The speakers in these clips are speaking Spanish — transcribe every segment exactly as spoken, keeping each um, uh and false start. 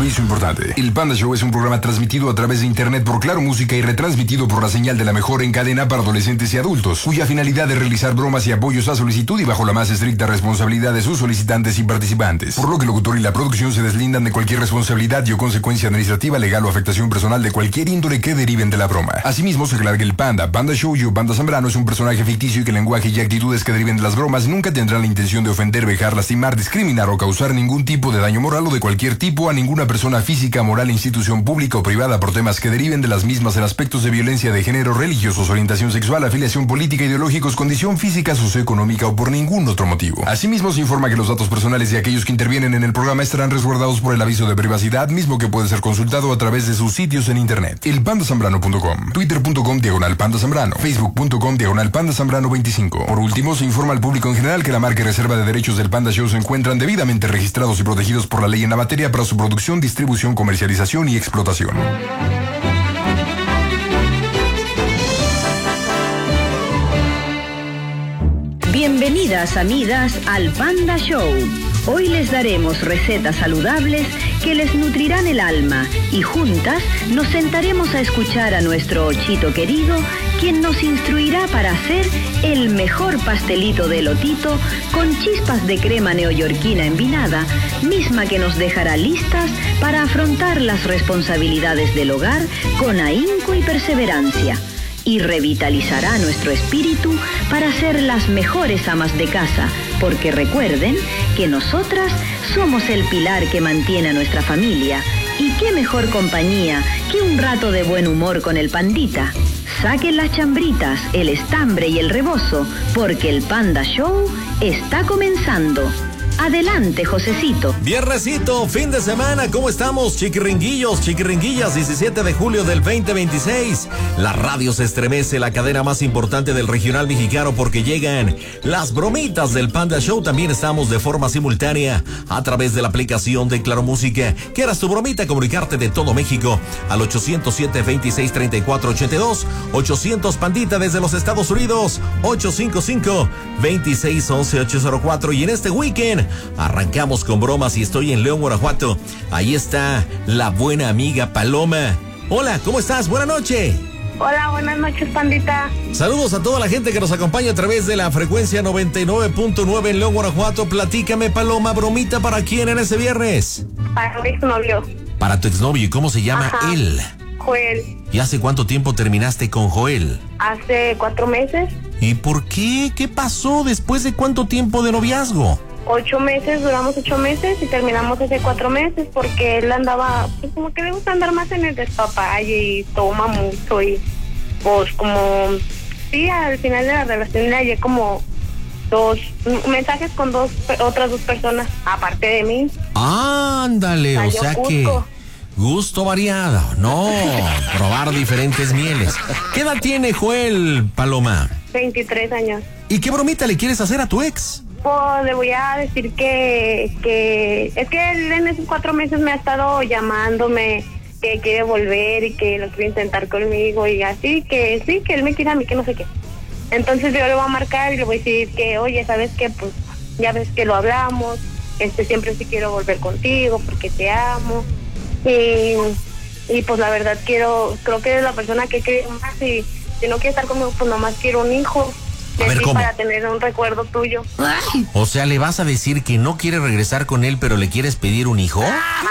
Aviso importante. El Panda Show es un programa transmitido a través de internet por Claro Música y retransmitido por la señal de la mejor en cadena para adolescentes y adultos, cuya finalidad es realizar bromas y apoyos a solicitud y bajo la más estricta responsabilidad de sus solicitantes y participantes. Por lo que el locutor y la producción se deslindan de cualquier responsabilidad y o consecuencia administrativa, legal o afectación personal de cualquier índole que deriven de la broma. Asimismo, se aclara que el Panda, Panda Show y o Panda Zambrano es un personaje ficticio y que el lenguaje y actitudes que deriven de las bromas nunca tendrán la intención de ofender, vejar, lastimar, discriminar o causar ningún tipo de daño moral o de cualquier tipo a ninguna persona física, moral, institución pública o privada por temas que deriven de las mismas en aspectos de violencia de género, religiosos, orientación sexual, afiliación política, ideológicos, condición física, socioeconómica o por ningún otro motivo. Asimismo, se informa que los datos personales de aquellos que intervienen en el programa estarán resguardados por el aviso de privacidad, mismo que puede ser consultado a través de sus sitios en internet. El panda zambrano punto com, twitter punto com diagonal panda zambrano, facebook punto com diagonal panda zambrano veinticinco. Por último, se informa al público en general que la marca y reserva de derechos del Panda Show se encuentran debidamente registrados y protegidos por la ley en la materia para su producción, distribución, comercialización y explotación. Bienvenidas, amigas, al Panda Show. Hoy les daremos recetas saludables que les nutrirán el alma y juntas nos sentaremos a escuchar a nuestro Ochito querido, quien nos instruirá para hacer el mejor pastelito de elotito con chispas de crema neoyorquina envinada, misma que nos dejará listas para afrontar las responsabilidades del hogar con ahínco y perseverancia. Y revitalizará nuestro espíritu para ser las mejores amas de casa, porque recuerden que nosotras somos el pilar que mantiene a nuestra familia. Y qué mejor compañía que un rato de buen humor con el pandita. Saquen las chambritas, el estambre y el rebozo, porque el Panda Show está comenzando. Adelante, Josecito. Viernesito, fin de semana, ¿cómo estamos? Chiquiringuillos, chiquiringuillas, diecisiete de julio del veinte veintiséis. La radio se estremece, la cadena más importante del regional mexicano, porque llegan las bromitas del Panda Show. También estamos de forma simultánea a través de la aplicación de Claro Música. ¿Quieras tu bromita? Comunicarte de todo México al ochocientos siete, veintiséis, treinta y cuatro ochenta y dos. ochocientos Pandita desde los Estados Unidos, ochocientos cincuenta y cinco, veintiséis, once, ochocientos cuatro. Y en este weekend arrancamos con bromas y estoy en León, Guanajuato. Ahí está la buena amiga Paloma. Hola, ¿cómo estás? Buenas noches. Hola, buenas noches, Pandita. Saludos a toda la gente que nos acompaña a través de la frecuencia noventa y nueve punto nueve en León, Guanajuato. Platícame, Paloma, bromita para quién en ese viernes. Para mi exnovio. Para tu exnovio, ¿y cómo se llama Ajá. él? Joel. ¿Y hace cuánto tiempo terminaste con Joel? Hace cuatro meses. ¿Y por qué? ¿Qué pasó después de cuánto tiempo de noviazgo? Ocho meses, duramos ocho meses y terminamos hace cuatro meses porque él andaba, pues como que le gusta andar más en el despapalle y toma mucho y pues como, sí, al final de la relación le hallé como dos mensajes con dos, otras dos personas, aparte de mí. Ándale, o sea que gusto variado, no, probar diferentes mieles. ¿Qué edad tiene Joel, Paloma? veintitrés años. ¿Y qué bromita le quieres hacer a tu ex? Pues le voy a decir que, que es que él en esos cuatro meses me ha estado llamándome, que quiere volver y que lo quiere intentar conmigo y así, que sí, que él me quiere a mí, que no sé qué. Entonces yo le voy a marcar y le voy a decir que, oye, ¿sabes qué? Pues ya ves que lo hablamos, este siempre sí quiero volver contigo porque te amo. Y, y pues la verdad quiero, creo que eres la persona que quiere más y si no quiere estar conmigo, pues nomás quiero un hijo. A ver, ¿cómo? Para tener un recuerdo tuyo. O sea, ¿le vas a decir que no quiere regresar con él, pero le quieres pedir un hijo?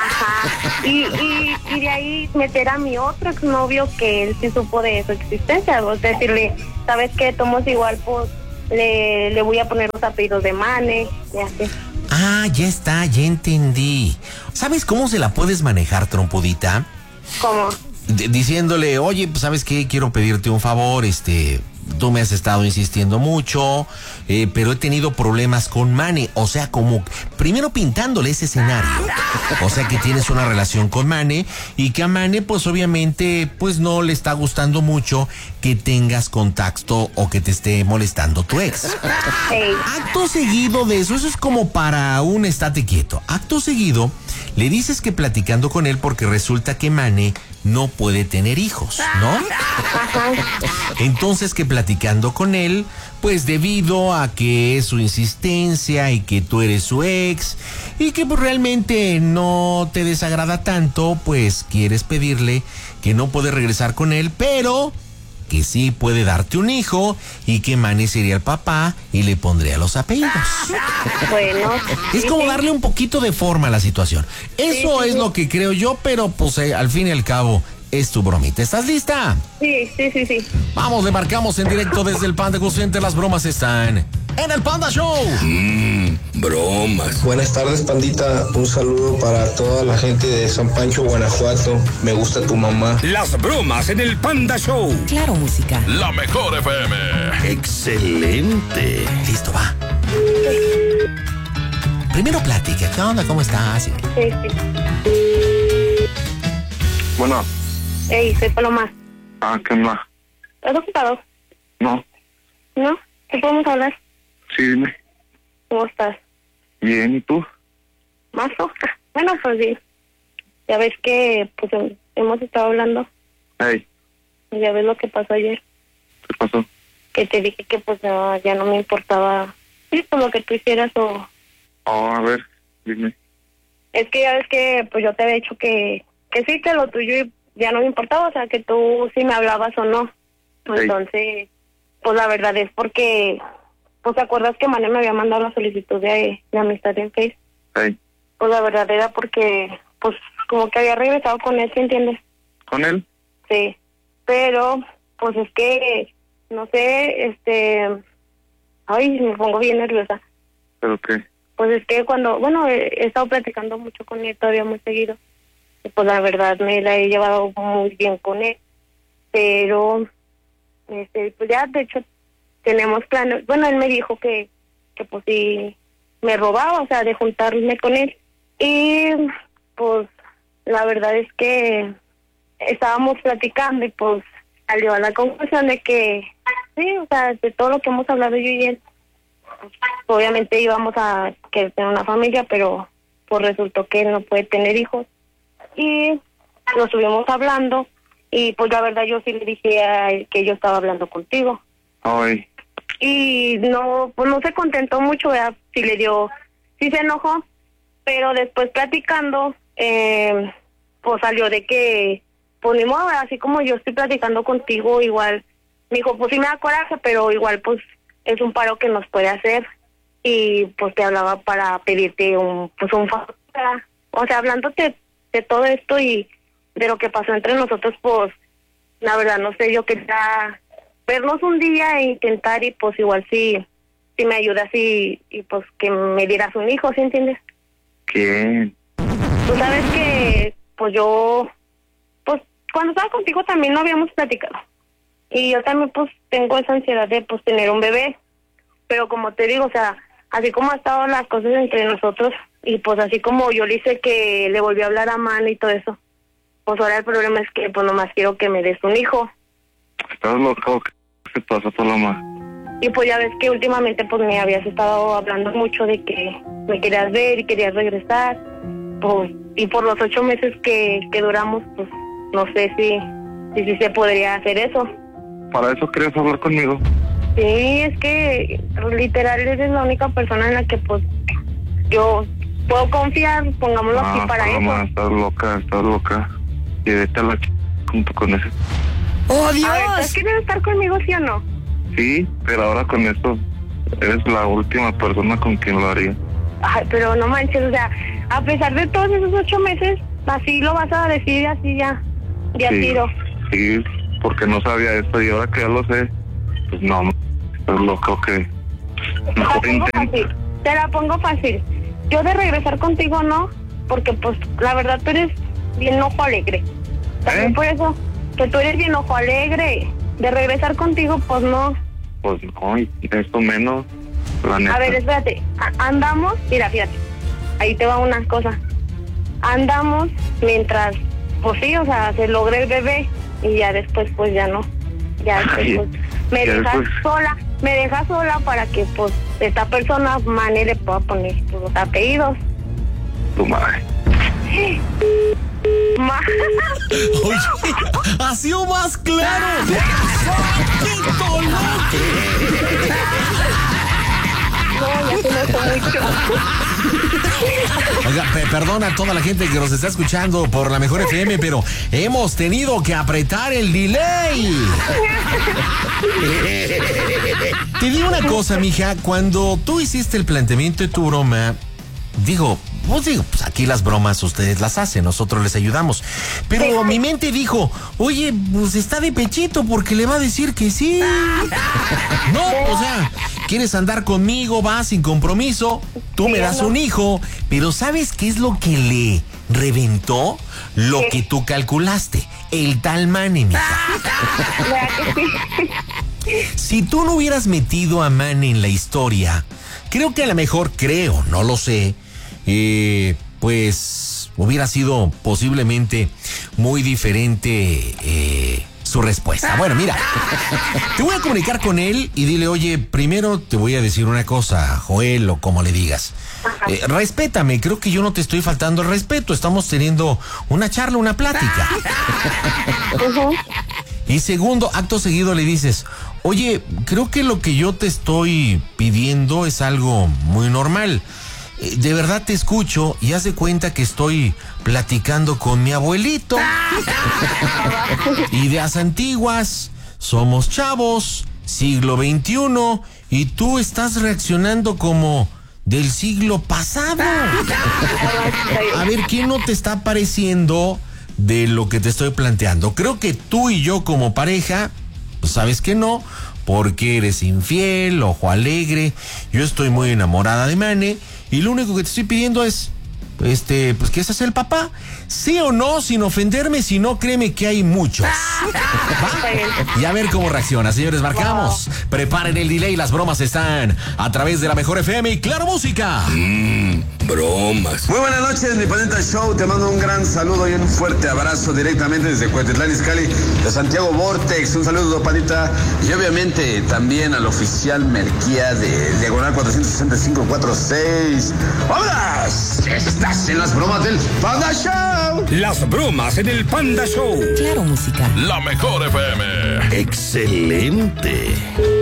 Ajá. Y, y, y de ahí meter a mi otro exnovio que él sí supo de su existencia. O sea, decirle, ¿sabes qué? Tomos igual, pues le, le voy a poner los apellidos de Mane y así. Ah, ya está, ya entendí. ¿Sabes cómo se la puedes manejar, trompudita? ¿Cómo? D- diciéndole, oye, pues, ¿sabes qué? Quiero pedirte un favor, este... Tú me has estado insistiendo mucho, eh, pero he tenido problemas con Mane. O sea, como primero pintándole ese escenario. O sea, que tienes una relación con Mane y que a Mane, pues obviamente, pues no le está gustando mucho que tengas contacto o que te esté molestando tu ex. Hey. Acto seguido de eso, eso es como para un estate quieto. Acto seguido, le dices que platicando con él porque resulta que Mane no puede tener hijos, ¿no? Ajá. Entonces que platicando con él, pues debido a que es su insistencia y que tú eres su ex y que pues realmente no te desagrada tanto, pues quieres pedirle que no puede regresar con él, pero que sí puede darte un hijo y que Mane sería el papá y le pondría los apellidos. Bueno. Es sí, como sí. darle un poquito de forma a la situación. Eso Sí, sí, es sí. lo que creo yo, pero pues eh, al fin y al cabo es tu bromita. ¿Estás lista? Sí, sí, sí, sí. Vamos, le marcamos en directo desde el Panda Call Center. Las bromas están en el Panda Show. Mmm, bromas. Buenas tardes, pandita. Un saludo para toda la gente de San Pancho, Guanajuato. Me gusta tu mamá. Las bromas en el Panda Show. Claro, música. La mejor F M. Excelente. Listo, va. Primero platica. ¿Qué onda? ¿Cómo estás? Sí, sí. Bueno, Ey, soy Paloma. ah, ¿qué más? ¿Estás ocupado? No, ¿No? ¿Qué podemos hablar? sí, dime. ¿Cómo estás? Bien, ¿y tú? ¿Mazo? Bueno, pues sí. Ya ves que pues hem- hemos estado hablando. Hey, Y ya ves lo que pasó ayer. ¿qué pasó? Que te dije que pues ya, ya no me importaba. Sí, pues lo que tú hicieras o... Oh, a ver, dime. Es que ya ves que pues yo te había dicho que, que sí, que lo tuyo ya no me importaba, o sea, que tú sí me hablabas o no. Entonces, pues la verdad es porque, pues te acuerdas que Mané me había mandado la solicitud de, de amistad en Face. Hey, Pues la verdad era porque, pues como que había regresado con él, ¿sí entiendes? ¿con él? Sí, pero pues es que, no sé, este, ay, me pongo bien nerviosa. ¿Pero qué? Pues es que cuando, bueno, he, he estado platicando mucho con él todavía muy seguido. Y pues la verdad me la he llevado muy bien con él. Pero, este, pues ya de hecho tenemos planes. Bueno, él me dijo que, que pues sí me robaba, o sea, de juntarme con él. Y pues la verdad es que estábamos platicando y pues salió a la conclusión de que, sí, o sea, de todo lo que hemos hablado yo y él, obviamente íbamos a querer tener una familia, pero pues resultó que él no puede tener hijos. Y lo estuvimos hablando y pues la verdad yo sí le dije a él que yo estaba hablando contigo. Ay, Y no, pues no se contentó mucho, ¿verdad? Sí le dio, sí se enojó, pero después platicando, eh, pues salió de que, pues ni modo, así como yo estoy platicando contigo, igual, me dijo, pues sí me da coraje, pero igual pues es un paro que nos puede hacer. Y pues te hablaba para pedirte un, pues un favor, ¿verdad? O sea, hablándote de todo esto y de lo que pasó entre nosotros, pues la verdad no sé, yo quería vernos un día e intentar y pues igual si, si me ayudas y, y pues que me dieras un hijo, ¿sí entiendes? ¿quién? Tú sabes que pues yo, pues cuando estaba contigo también no habíamos platicado. Y yo también pues tengo esa ansiedad de pues tener un bebé. Pero como te digo, o sea, así como han estado las cosas entre nosotros y pues así como yo le hice que le volví a hablar a Mano y todo eso, pues ahora el problema es que pues nomás quiero que me des un hijo. ¿Estás loco? ¿Qué pasa, Paloma? Y pues ya ves que últimamente pues me habías estado hablando mucho de que me querías ver y querías regresar. Pues, y por los ocho meses que, que duramos, pues no sé si, si, si se podría hacer eso. ¿Para eso querías hablar conmigo? Sí, es que literal eres la única persona en la que pues yo puedo confiar, pongámoslo así Ah, para Paloma, eso. estás loca, estás loca. Y vete a la ch... junto con ese. ¡Oh, A ver, ¿tú Dios! quieres estar conmigo, sí o no? Sí, pero ahora con esto eres la última persona con quien lo haría. Ay, pero no manches, o sea, a pesar de todos esos ocho meses, así lo vas a decir, así ya, ya Sí, tiro. sí, porque no sabía esto y ahora que ya lo sé, pues no, estás loco que Te la mejor pongo intenta. fácil, te la pongo fácil. Yo de regresar contigo no, porque pues la verdad tú eres bien ojo alegre. También ¿Eh? por eso, que tú eres bien ojo alegre. De regresar contigo, pues no. Pues no, y esto menos, la neta. A ver, espérate, A- andamos, mira, fíjate, ahí te va una cosa. Andamos mientras, pues sí, o sea, se logre el bebé y ya después pues ya no. Ya después, Ay, pues, me ya dejas después. sola, me dejas sola para que pues esta persona, Mane, le pueda poner los apellidos. Tu madre. Ma- Oye, ha sido más claro. ¡Quito No, ya se me fue mucho. Oiga, pe- perdona a toda la gente que nos está escuchando por la Mejor F M, pero hemos tenido que apretar el delay. Te digo una cosa, mija, cuando tú hiciste el planteamiento de tu broma, digo, pues digo, pues aquí las bromas ustedes las hacen, nosotros les ayudamos. Pero mi mente dijo, oye, pues está de pechito porque le va a decir que sí. No, o sea, quieres andar conmigo, vas sin compromiso, tú me das un hijo, pero ¿sabes qué es lo que le reventó? Lo que tú calculaste, el tal Mane, mija. ¿Verdad que sí? Si tú no hubieras metido a Mane en la historia, creo que a lo mejor, creo, no lo sé, eh, pues hubiera sido posiblemente muy diferente eh, su respuesta. Bueno, mira, te voy a comunicar con él y dile, oye, primero te voy a decir una cosa, Joel, o como le digas. Eh, respétame, creo que yo no te estoy faltando el respeto, estamos teniendo una charla, una plática. Ujú. Y segundo, acto seguido le dices, oye, creo que lo que yo te estoy pidiendo es algo muy normal. Eh, De verdad te escucho y haz de cuenta que estoy platicando con mi abuelito. Ideas antiguas, somos chavos, siglo veintiuno, y tú estás reaccionando como del siglo pasado. A ver, ¿qué no te está pareciendo de lo que te estoy planteando? Creo que tú y yo como pareja, pues sabes que no, porque eres infiel, ojo alegre. Yo estoy muy enamorada de Mane y lo único que te estoy pidiendo es, este, pues que seas el papá. Sí o no, sin ofenderme, si no, créeme que hay muchos. ¿Va? Y a ver cómo reacciona, señores, marcamos. Preparen el delay, las bromas están a través de la Mejor F M y Claro Música. Mmm, bromas. Muy buenas noches, mi Panita Show. Te mando un gran saludo y un fuerte abrazo directamente desde Cuetitlán Izcalli, de Santiago Vortex. Un saludo, Panita. Y obviamente también al oficial Merquía de Diagonal cuatrocientos sesenta y cinco cuarenta y seis. ¡Vámonos! Estás en las bromas del Panda Show. Las bromas en el Panda Show. Claro Música. La Mejor F M. Excelente.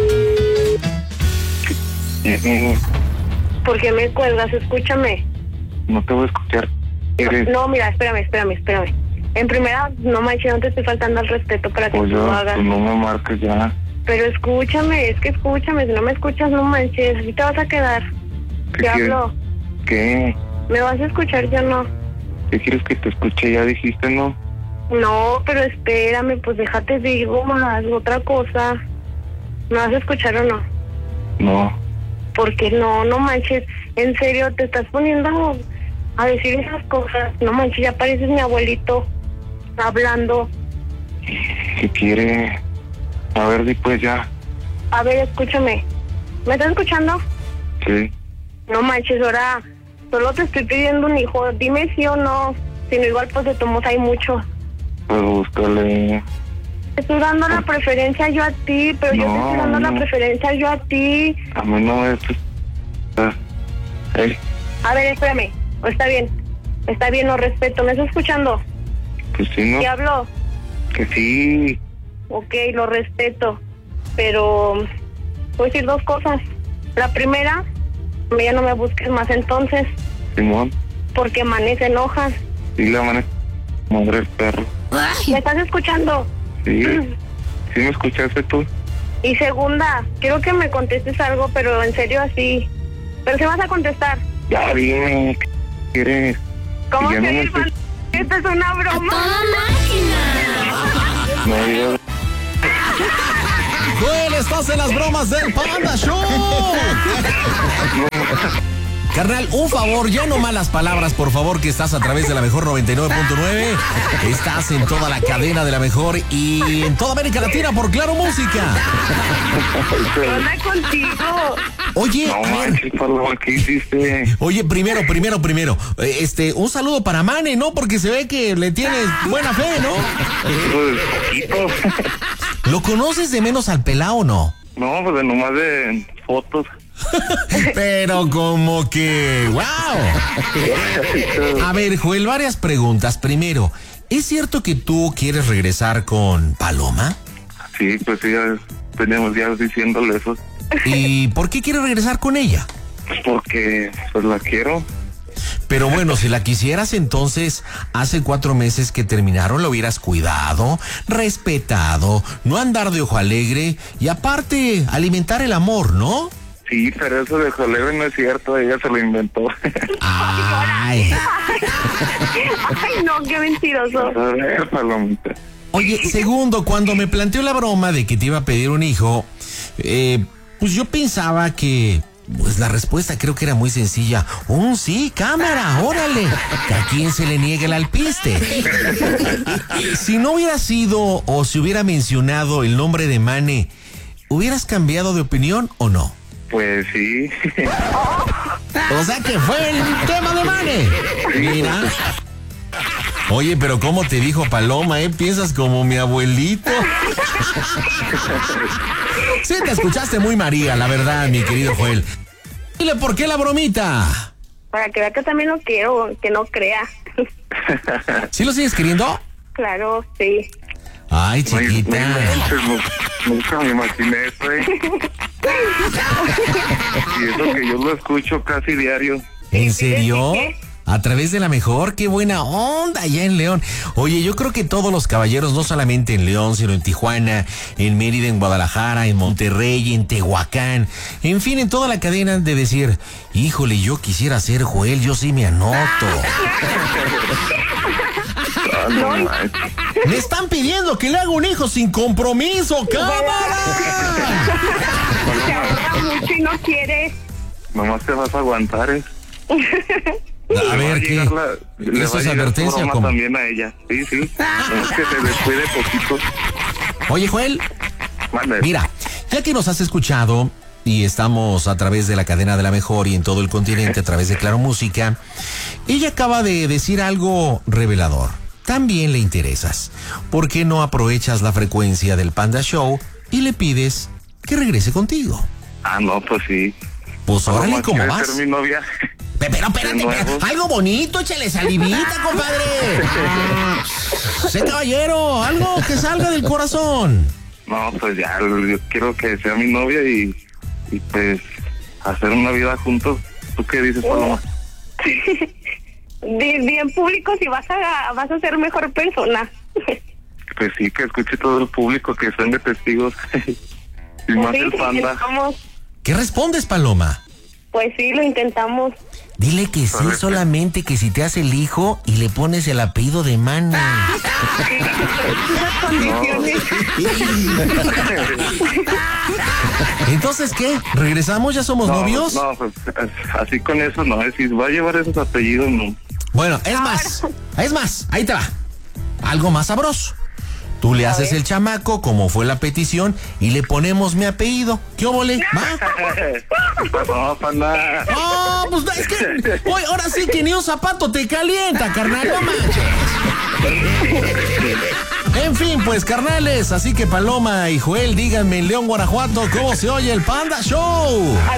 ¿Por qué me cuelgas? Escúchame. No te voy a escuchar. No, mira, espérame, espérame, espérame. En primera, no manches, no te estoy faltando al respeto para que Pues tú lo ya, hagas. pues no me marques ya. Pero escúchame, es que escúchame, si no me escuchas, no manches, así te vas a quedar. ¿Qué Te quieres? hablo. ¿Qué? ¿Me vas a escuchar ya no? ¿Qué quieres que te escuche? Ya dijiste, ¿no? No, pero espérame, pues déjate digo más, otra cosa. ¿Me vas a escuchar o no? No. Porque no, no manches, en serio, te estás poniendo a decir esas cosas. No manches, ya pareces mi abuelito hablando. ¿Qué quiere? A ver, di pues ya. A ver, escúchame. ¿Me estás escuchando? Sí. No manches, ahora solo te estoy pidiendo un hijo. Dime sí o no. Si no, igual pues de tomos hay mucho. Pues búscale. Te estoy dando la preferencia yo a ti, pero yo te No, estoy dando la no. preferencia yo a ti. A mí no me... Ah, hey, A ver, espérame. Está bien. Está bien, lo respeto. ¿Me estás escuchando? pues sí, ¿no? ¿Qué hablo? Que sí. Ok, lo respeto. Pero voy a decir dos cosas. La primera, ya no me busques más entonces, Simón. porque Mane se enoja. Dile a Mane, madre el perro. ¿Me estás escuchando? Sí. ¿Sí me escuchaste tú? Y segunda, quiero que me contestes algo, pero en serio así. Pero si vas a contestar. Ya dime, ¿qué quieres? ¿Cómo Y ya que no me ir, escuch- Esta es una broma. No digas... Joel, estás en las bromas del Panda Show. Carnal, un favor, ya no malas palabras, por favor, que estás a través de la Mejor noventa y nueve punto nueve. Estás en toda la cadena de la Mejor y en toda América Latina por Claro Música. ¿Qué onda contigo? Oye, No a ver, manches, Paloma, ¿qué hiciste? oye, primero, primero, primero, eh, este, un saludo para Mane, ¿no? Porque se ve que le tienes buena fe, ¿no? Pues poquito. ¿Lo conoces de menos al pelao o no? No, pues de nomás de fotos. Pero como que, wow. A ver, Joel, varias preguntas. Primero, ¿es cierto que tú quieres regresar con Paloma? Sí, pues sí, ya teníamos días diciéndole eso. ¿Y por qué quieres regresar con ella? Porque pues la quiero. Pero bueno, si la quisieras, entonces, hace cuatro meses que terminaron, lo hubieras cuidado, respetado, no andar de ojo alegre y aparte, alimentar el amor, ¿no? Sí, pero eso de Jolebre no es cierto, ella se lo inventó. Ay. Ay, no, qué mentiroso. A ver, Palomita. Oye, segundo, cuando me planteó la broma de que te iba a pedir un hijo, eh, pues yo pensaba que... Pues la respuesta creo que era muy sencilla. ¡Oh, sí, cámara! ¡Órale! Que a quién se le niegue el alpiste. Si no hubiera sido o si hubiera mencionado el nombre de Mane, ¿hubieras cambiado de opinión o no? Pues sí. O sea que fue el tema de Mane. Mira. Oye, pero ¿cómo te dijo Paloma, eh? Piensas como mi abuelito. Sí, te escuchaste muy María, la verdad, mi querido Joel. Dile, ¿por qué la bromita? Para que vea que también lo quiero, que no crea. ¿Sí lo sigues queriendo? Claro, sí. Ay, chiquita. Nunca me imaginé eso, ¿eh? Y eso que yo lo escucho casi diario. ¿En serio? A través de La Mejor, qué buena onda allá en León. Oye, yo creo que todos los caballeros, no solamente en León, sino en Tijuana, en Mérida, en Guadalajara, en Monterrey, en Tehuacán, en fin, en toda la cadena han de decir, híjole, yo quisiera ser Joel, yo sí me anoto. No, me están pidiendo que le haga un hijo sin compromiso, cámara. Se ahorra mucho y no quiere. Nomás te vas a aguantar, ¿eh? A ver, ¿qué? La, ¿Eso es advertencia o cómo? También a ella, sí, sí. Es que se descuide poquito. Oye, Joel, Mande. Mira, ya que nos has escuchado y estamos a través de la cadena de La Mejor y en todo el continente a través de Claro Música, ella acaba de decir algo revelador. También le interesas. ¿Por qué no aprovechas la frecuencia del Panda Show y le pides que regrese contigo? Ah, no, pues sí. Pues órale, ¿cómo vas? Ser mi novia. Pero espérate, espérate, algo bonito, échale salivita, compadre. Sé caballero, algo que salga del corazón. No, pues ya, yo quiero que sea mi novia y, y pues hacer una vida juntos. ¿Tú qué dices, Paloma? Bien público, si vas a vas a ser mejor persona. Pues sí, que escuche todo el público, que sean de testigos. Y más sí, el Panda. ¿Qué respondes, Paloma? Pues sí, lo intentamos. Dile que sí, Vale, solamente que si te hace el hijo y le pones el apellido de Mane. Entonces, ¿qué? ¿Regresamos? ¿Ya somos no, novios? No, pues así con eso no, es si va a llevar esos apellidos, no. Bueno, es más, es más, ahí te va. Algo más sabroso. Tú le haces el chamaco, como fue la petición, y le ponemos mi apellido. ¿Qué óvole? ¿Va? No, para nada. Oh, pues es que hoy, ahora sí que ni un zapato te calienta, carnal, no manches. En fin, pues, carnales, así que Paloma y Joel, díganme en León, Guanajuato, ¿cómo se oye el Panda Show?